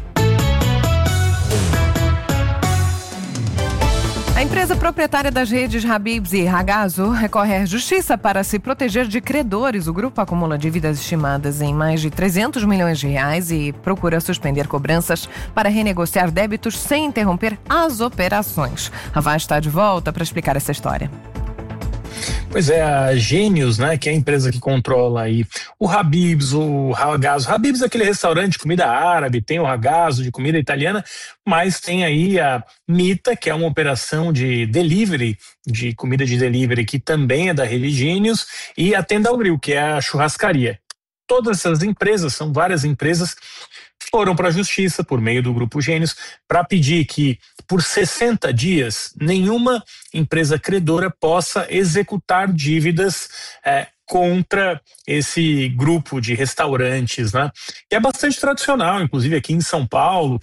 A empresa proprietária das redes Habib's e Ragazzo recorre à justiça para se proteger de credores. O grupo acumula dívidas estimadas em mais de trezentos milhões de reais e procura suspender cobranças para renegociar débitos sem interromper as operações. A Vaz está de volta para explicar essa história. Pois é, a Gênios, né, que é a empresa que controla aí o Habib's, o Ragazzo. Habib's é aquele restaurante de comida árabe, tem o Ragazzo de comida italiana, mas tem aí a Mita, que é uma operação de delivery, de comida de delivery, que também é da rede Gênios, e a Tenda ao Grill, que é a churrascaria. Todas essas empresas, são várias empresas, foram para a justiça por meio do Grupo Gênios para pedir que por sessenta dias nenhuma empresa credora possa executar dívidas é, contra esse grupo de restaurantes, né? Que é bastante tradicional, inclusive aqui em São Paulo.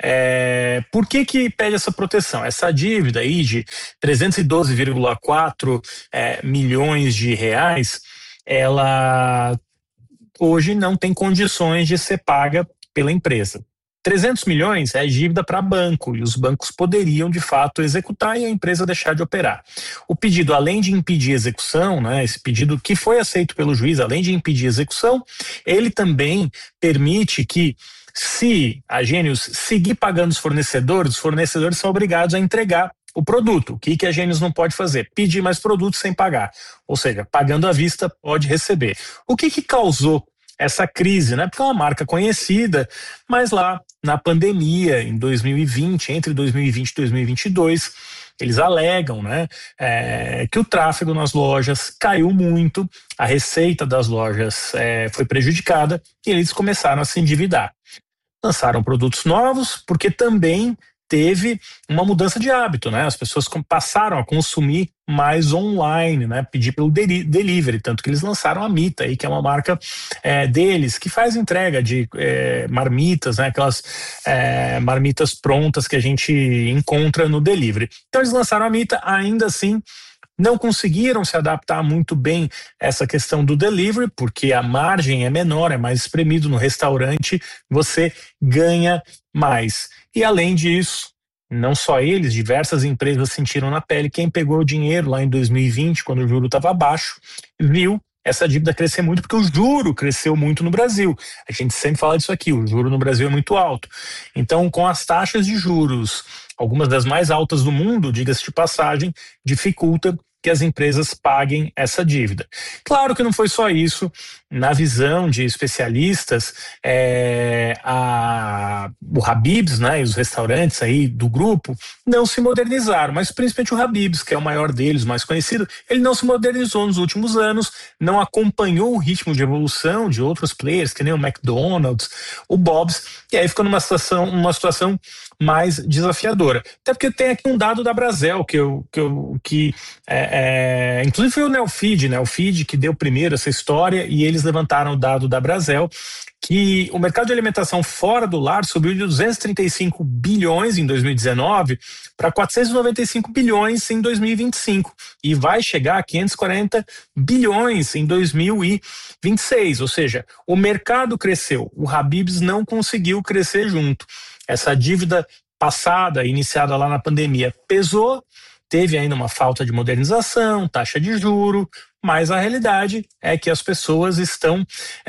É, por que que pede essa proteção? Essa dívida aí de trezentos e doze vírgula quatro é, milhões de reais, ela hoje não tem condições de ser paga pela empresa. trezentos milhões é dívida para banco e os bancos poderiam de fato executar e a empresa deixar de operar. O pedido, além de impedir a execução, né, esse pedido que foi aceito pelo juiz, além de impedir a execução, ele também permite que, se a Gênios seguir pagando os fornecedores, os fornecedores são obrigados a entregar o produto. O que, que a Gênios não pode fazer? Pedir mais produtos sem pagar. Ou seja, pagando à vista, pode receber. O que, que causou essa crise, né? Porque é uma marca conhecida, mas lá na pandemia, em dois mil e vinte, entre dois mil e vinte e dois mil e vinte e dois, eles alegam, né, é, que o tráfego nas lojas caiu muito, a receita das lojas é, foi prejudicada e eles começaram a se endividar. Lançaram produtos novos, porque também teve uma mudança de hábito, né? As pessoas passaram a consumir mais online, né? Pedir pelo delivery, tanto que eles lançaram a Mita aí, que é uma marca é, deles, que faz entrega de é, marmitas, né? Aquelas é, marmitas prontas que a gente encontra no delivery. Então eles lançaram a Mita, ainda assim não conseguiram se adaptar muito bem a essa questão do delivery, porque a margem é menor, é mais espremido no restaurante, você ganha mais. E além disso, não só eles, diversas empresas sentiram na pele. Quem pegou o dinheiro lá em dois mil e vinte, quando o juro estava baixo, viu essa dívida crescer muito, porque o juro cresceu muito no Brasil. A gente sempre fala disso aqui, o juro no Brasil é muito alto. Então, com as taxas de juros, algumas das mais altas do mundo, diga-se de passagem, dificulta que as empresas paguem essa dívida. Claro que não foi só isso. Na visão de especialistas, é, a, o Habib's, né, e os restaurantes aí do grupo não se modernizaram, mas principalmente o Habib's, que é o maior deles, o mais conhecido, ele não se modernizou nos últimos anos, não acompanhou o ritmo de evolução de outros players, que nem o McDonald's, o Bob's, e aí ficou numa situação, uma situação mais desafiadora. Até porque tem aqui um dado da Brasel, que eu, que, eu, que é, é, inclusive foi o Neofeed, né, o Feed que deu primeiro essa história, e eles levantaram o dado da Brasel, que o mercado de alimentação fora do lar subiu de duzentos e trinta e cinco bilhões em dois mil e dezenove para quatrocentos e noventa e cinco bilhões em dois mil e vinte e cinco e vai chegar a quinhentos e quarenta bilhões em dois mil e vinte e seis, ou seja, o mercado cresceu, o Habib's não conseguiu crescer junto. Essa dívida passada, iniciada lá na pandemia, pesou, teve ainda uma falta de modernização, taxa de juro, mas a realidade é que as pessoas estão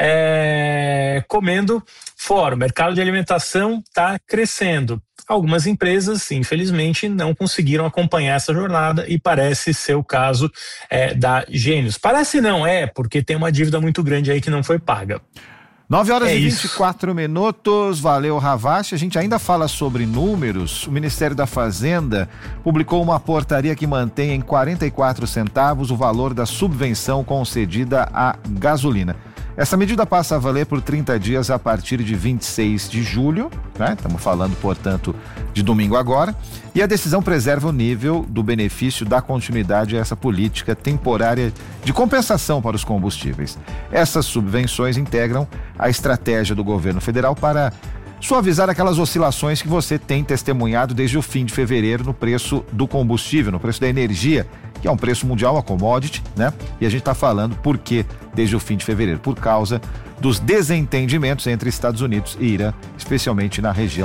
é, comendo fora. O mercado de alimentação está crescendo. Algumas empresas, infelizmente, não conseguiram acompanhar essa jornada e parece ser o caso é, da Gênios. Parece não, é, porque tem uma dívida muito grande aí que não foi paga. nove horas é e vinte e quatro minutos, valeu Ravache. A gente ainda fala sobre números. O Ministério da Fazenda publicou uma portaria que mantém em quarenta e quatro centavos o valor da subvenção concedida à gasolina. Essa medida passa a valer por trinta dias a partir de vinte e seis de julho, né? Estamos falando, portanto, de domingo agora. E a decisão preserva o nível do benefício da continuidade a essa política temporária de compensação para os combustíveis. Essas subvenções integram a estratégia do governo federal para suavizar aquelas oscilações que você tem testemunhado desde o fim de fevereiro no preço do combustível, no preço da energia, que é um preço mundial, a commodity, né? E a gente está falando por quê desde o fim de fevereiro? Por causa dos desentendimentos entre Estados Unidos e Irã, especialmente na região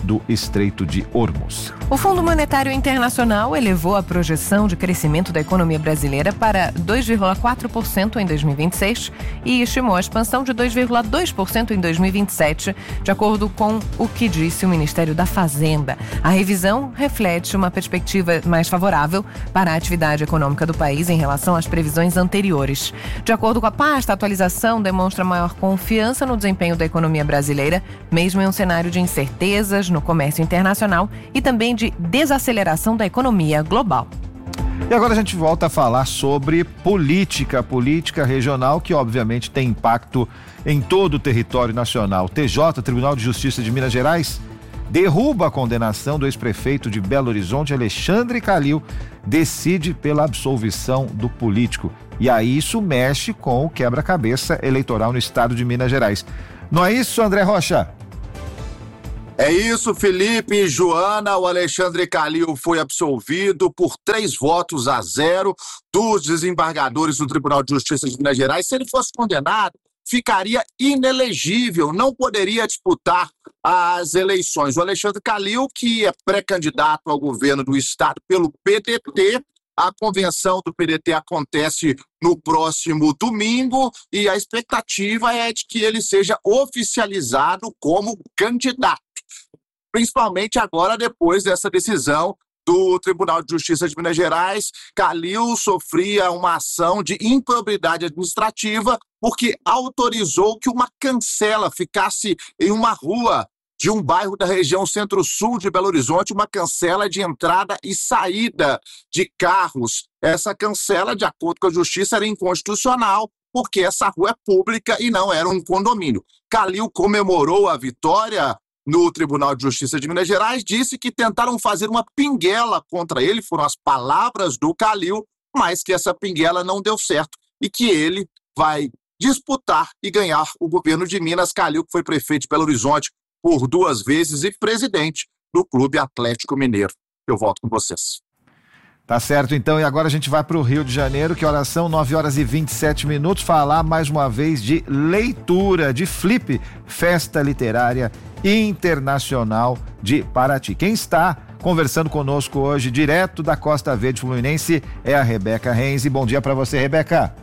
do Estreito de Hormuz. O Fundo Monetário Internacional elevou a projeção de crescimento da economia brasileira para dois vírgula quatro por cento em dois mil e vinte e seis e estimou a expansão de dois vírgula dois por cento em dois mil e vinte e sete, de acordo com o que disse o Ministério da Fazenda. A revisão reflete uma perspectiva mais favorável para a atividade econômica do país em relação às previsões anteriores. De acordo com a pasta, a atualização demonstra maior confiança no desempenho da economia brasileira, mesmo em um cenário de incertezas no comércio internacional e também de desaceleração da economia global. E agora a gente volta a falar sobre política, política regional, que obviamente tem impacto em todo o território nacional. T J, Tribunal de Justiça de Minas Gerais, derruba a condenação do ex-prefeito de Belo Horizonte, Alexandre Calil, decide pela absolvição do político. E aí isso mexe com o quebra-cabeça eleitoral no estado de Minas Gerais. Não é isso, André Rocha? É isso, Felipe e Joana. O Alexandre Calil foi absolvido por três votos a zero dos desembargadores do Tribunal de Justiça de Minas Gerais. Se ele fosse condenado, ficaria inelegível, não poderia disputar as eleições. O Alexandre Calil, que é pré-candidato ao governo do estado pelo P D T, a convenção do P D T acontece no próximo domingo e a expectativa é de que ele seja oficializado como candidato, principalmente agora depois dessa decisão do Tribunal de Justiça de Minas Gerais. Calil sofria uma ação de improbidade administrativa porque autorizou que uma cancela ficasse em uma rua de um bairro da região centro-sul de Belo Horizonte, uma cancela de entrada e saída de carros. Essa cancela, de acordo com a Justiça, era inconstitucional, porque essa rua é pública e não era um condomínio. Calil comemorou a vitória no Tribunal de Justiça de Minas Gerais, disse que tentaram fazer uma pinguela contra ele, foram as palavras do Calil, mas que essa pinguela não deu certo e que ele vai disputar e ganhar o governo de Minas. Calil, que foi prefeito de Belo Horizonte por duas vezes e presidente do Clube Atlético Mineiro. Eu volto com vocês. Tá certo, então, e agora a gente vai para o Rio de Janeiro, que horas são nove horas e vinte e sete minutos, falar mais uma vez de leitura, de Flip, Festa Literária Internacional de Paraty. Quem está conversando conosco hoje, direto da Costa Verde Fluminense, é a Rebeca Renzi. Bom dia para você, Rebeca.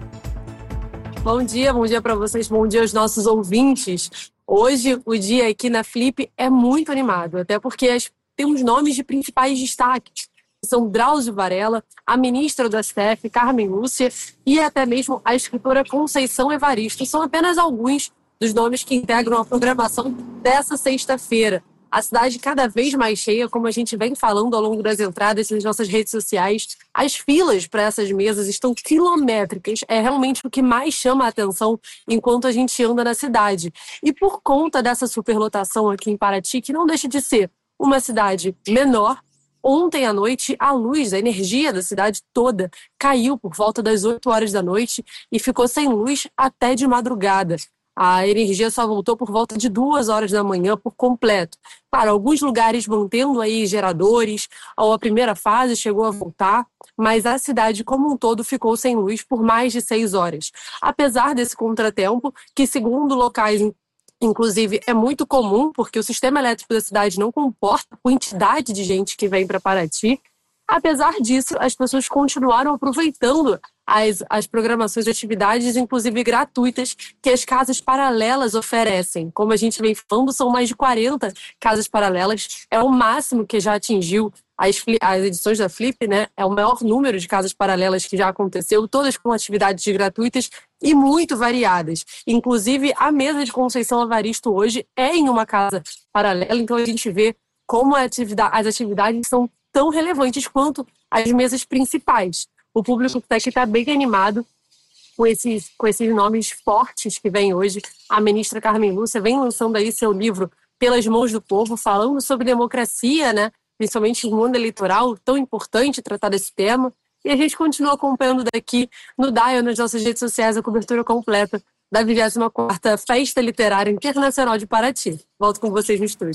Bom dia, bom dia para vocês, bom dia aos nossos ouvintes. Hoje, o dia aqui na Flip é muito animado, até porque as, temos nomes de principais destaques. São Drauzio Varela, a ministra do S T F, Carmen Lúcia, e até mesmo a escritora Conceição Evaristo. São apenas alguns dos nomes que integram a programação dessa sexta-feira. A cidade cada vez mais cheia, como a gente vem falando ao longo das entradas nas nossas redes sociais. As filas para essas mesas estão quilométricas. É realmente o que mais chama a atenção enquanto a gente anda na cidade. E por conta dessa superlotação aqui em Paraty, que não deixa de ser uma cidade menor, ontem à noite a luz, a energia da cidade toda caiu por volta das oito horas da noite e ficou sem luz até de madrugada. A energia só voltou por volta de duas horas da manhã por completo. Claro, alguns lugares mantendo aí geradores, ou a primeira fase chegou a voltar, mas a cidade como um todo ficou sem luz por mais de seis horas. Apesar desse contratempo, que segundo locais, inclusive, é muito comum, porque o sistema elétrico da cidade não comporta a quantidade de gente que vem para Paraty. Apesar disso, as pessoas continuaram aproveitando as, as programações de atividades, inclusive gratuitas, que as casas paralelas oferecem. Como a gente vem falando, são mais de quarenta casas paralelas. É o máximo que já atingiu as, as edições da Flip, né? É o maior número de casas paralelas que já aconteceu, todas com atividades gratuitas e muito variadas. Inclusive, a mesa de Conceição Evaristo hoje é em uma casa paralela, então a gente vê como a atividade, as atividades são tão relevantes quanto as mesas principais. O público aqui está bem animado com esses, com esses nomes fortes que vem hoje. A ministra Carmen Lúcia vem lançando aí seu livro Pelas Mãos do Povo, falando sobre democracia, né? Principalmente no mundo eleitoral, tão importante tratar desse tema. E a gente continua acompanhando daqui no Dial, nas nossas redes sociais, a cobertura completa da vigésima quarta Festa Literária Internacional de Paraty. Volto com vocês no estúdio.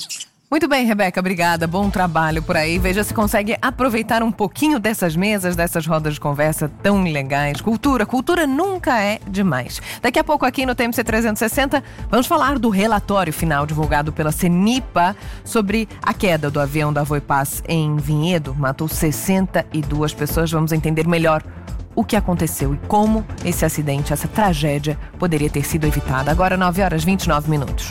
Muito bem, Rebeca, obrigada. Bom trabalho por aí. Veja se consegue aproveitar um pouquinho dessas mesas, dessas rodas de conversa tão legais. Cultura, cultura nunca é demais. Daqui a pouco aqui no T M C trezentos e sessenta, vamos falar do relatório final divulgado pela CENIPA sobre a queda do avião da Voipaz em Vinhedo. Matou sessenta e duas pessoas. Vamos entender melhor o que aconteceu e como esse acidente, essa tragédia, poderia ter sido evitada. Agora, nove horas e vinte e nove minutos.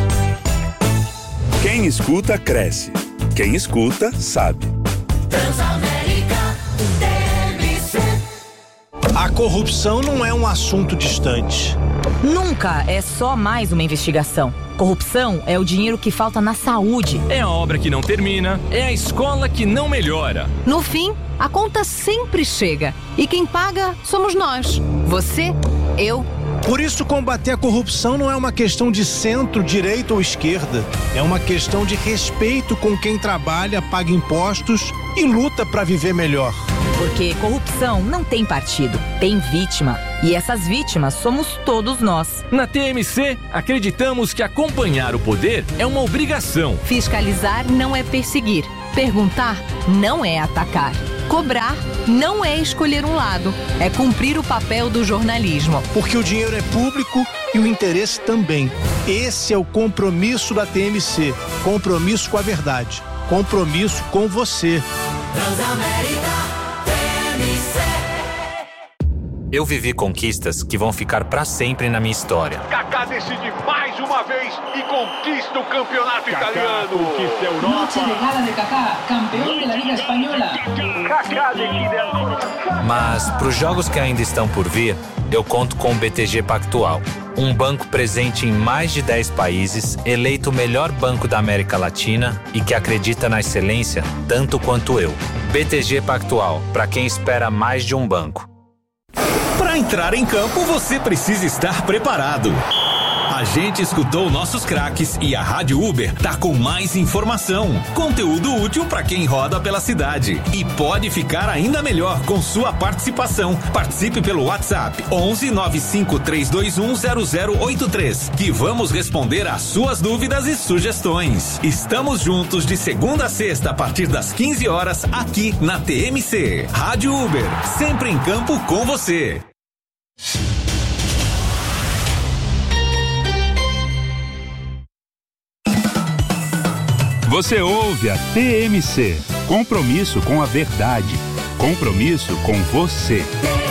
Quem escuta, cresce. Quem escuta, sabe. Transamérica T M C. A corrupção não é um assunto distante. Nunca é só mais uma investigação. Corrupção é o dinheiro que falta na saúde. É a obra que não termina, é a escola que não melhora. No fim, a conta sempre chega. E quem paga somos nós. Você, eu. Por isso, combater a corrupção não é uma questão de centro, direita ou esquerda. É uma questão de respeito com quem trabalha, paga impostos e luta para viver melhor. Porque corrupção não tem partido, tem vítima. E essas vítimas somos todos nós. Na T M C, acreditamos que acompanhar o poder é uma obrigação. Fiscalizar não é perseguir. Perguntar não é atacar. Cobrar não é escolher um lado. É cumprir o papel do jornalismo. Porque o dinheiro é público e o interesse também. Esse é o compromisso da T M C. Compromisso com a verdade. Compromisso com você. Transamérica T M C. Eu vivi conquistas que vão ficar pra sempre na minha história. Kaká decide mais uma vez e conquista o campeonato Kaká italiano. conquista a Europa. Noche de gala de Kaká, campeão da Liga Espanhola. Kaká decide a... Mas pros jogos que ainda estão por vir, eu conto com o B T G Pactual. Um banco presente em mais de dez países, eleito o melhor banco da América Latina e que acredita na excelência tanto quanto eu. B T G Pactual, para quem espera mais de um banco. Para entrar em campo, você precisa estar preparado. A gente escutou nossos craques e a Rádio Uber tá com mais informação, conteúdo útil para quem roda pela cidade e pode ficar ainda melhor com sua participação. Participe pelo WhatsApp onze nove cinco três dois um zero zero oito três, que vamos responder às suas dúvidas e sugestões. Estamos juntos de segunda a sexta a partir das quinze horas aqui na T M C. Rádio Uber, sempre em campo com você. Você ouve a T M C. Compromisso com a verdade. Compromisso com você.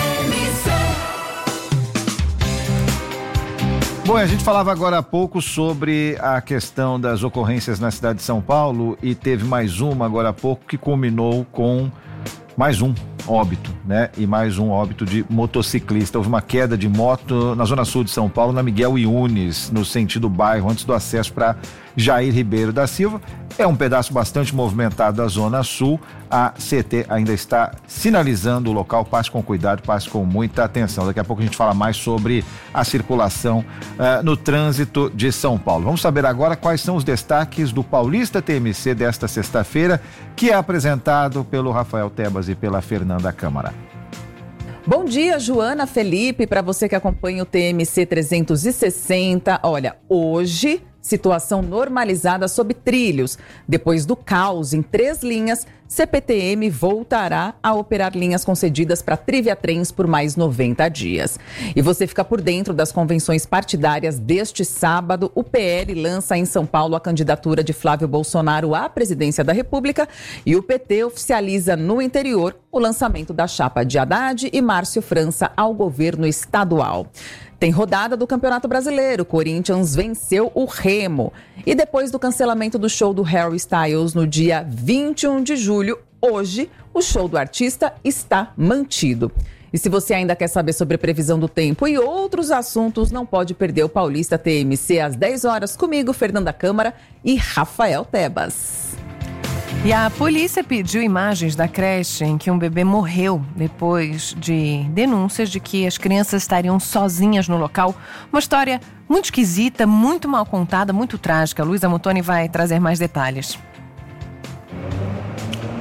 Bom, a gente falava agora há pouco sobre a questão das ocorrências na cidade de São Paulo e teve mais uma agora há pouco que culminou com mais um óbito, né? E mais um óbito de motociclista. Houve uma queda de moto na zona sul de São Paulo, na Miguel Yunes, no sentido bairro, antes do acesso para Jair Ribeiro da Silva. É um pedaço bastante movimentado da zona sul. A C T ainda está sinalizando o local. Passe com cuidado, passe com muita atenção. Daqui a pouco a gente fala mais sobre a circulação uh, no trânsito de São Paulo. Vamos saber agora quais são os destaques do Paulista T M C desta sexta-feira, que é apresentado pelo Rafael Tebas e pela Fernanda Câmara. Bom dia, Joana, Felipe, para você que acompanha o T M C trezentos e sessenta. Olha, hoje, situação normalizada sob trilhos. Depois do caos em três linhas, C P T M voltará a operar linhas concedidas para Triviatrens por mais noventa dias. E você fica por dentro das convenções partidárias deste sábado. O P L lança em São Paulo a candidatura de Flávio Bolsonaro à presidência da República e o P T oficializa no interior o lançamento da chapa de Haddad e Márcio França ao governo estadual. Tem rodada do Campeonato Brasileiro. Corinthians venceu o Remo. E depois do cancelamento do show do Harry Styles no dia vinte e um de julho, hoje o show do artista está mantido. E se você ainda quer saber sobre previsão do tempo e outros assuntos, não pode perder o Paulista T M C às dez horas comigo, Fernanda Câmara e Rafael Tebas. E a polícia pediu imagens da creche em que um bebê morreu depois de denúncias de que as crianças estariam sozinhas no local. Uma história muito esquisita, muito mal contada, muito trágica. Luísa Mutoni vai trazer mais detalhes.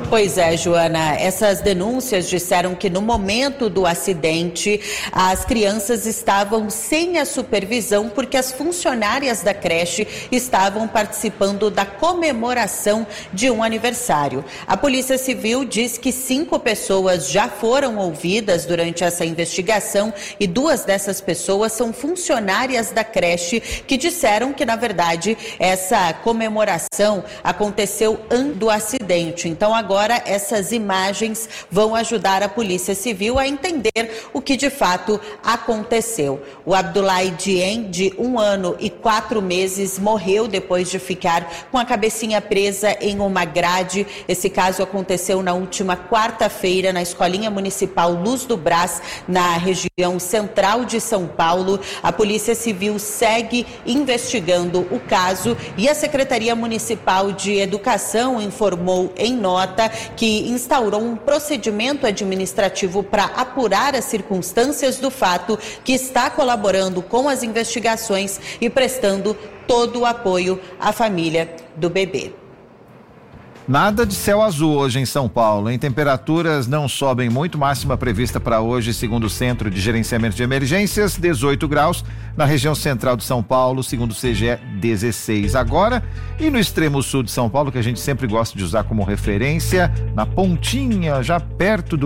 Pois é, Joana, essas denúncias disseram que no momento do acidente as crianças estavam sem a supervisão porque as funcionárias da creche estavam participando da comemoração de um aniversário. A Polícia Civil diz que cinco pessoas já foram ouvidas durante essa investigação e duas dessas pessoas são funcionárias da creche que disseram que, na verdade, essa comemoração aconteceu antes do acidente. Então, agora Agora, essas imagens vão ajudar a Polícia Civil a entender o que de fato aconteceu. O Abdoulaye Dien, de um ano e quatro meses, morreu depois de ficar com a cabecinha presa em uma grade. Esse caso aconteceu na última quarta-feira na Escolinha Municipal Luz do Brás, na região central de São Paulo. A Polícia Civil segue investigando o caso e a Secretaria Municipal de Educação informou em nota que instaurou um procedimento administrativo para apurar as circunstâncias do fato, que está colaborando com as investigações e prestando todo o apoio à família do bebê. Nada de céu azul hoje em São Paulo, hein? Temperaturas não sobem muito, máxima prevista para hoje, segundo o Centro de Gerenciamento de Emergências, dezoito graus, na região central de São Paulo, segundo o C G E, dezesseis agora, e no extremo sul de São Paulo, que a gente sempre gosta de usar como referência, na pontinha, já perto do